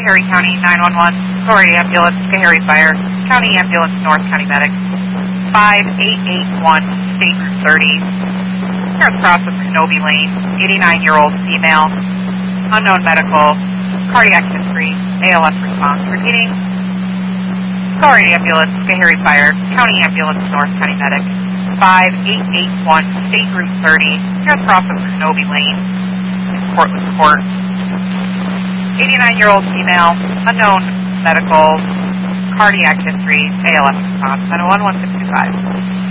Schoharie County 911, Glory Ambulance, Schoharie Fire, County Ambulance North, County Medic, 5881 State Route 30, North Cross of Kenobi Lane, 89-year-old female, unknown medical, cardiac history, ALS response. Repeating, Glory Ambulance, Schoharie Fire, County Ambulance North, County Medic, 5881 State Route 30, North Cross of Kenobi Lane, Portland Court. 89-year-old female, unknown medical, cardiac history, ALS response, 901-1625.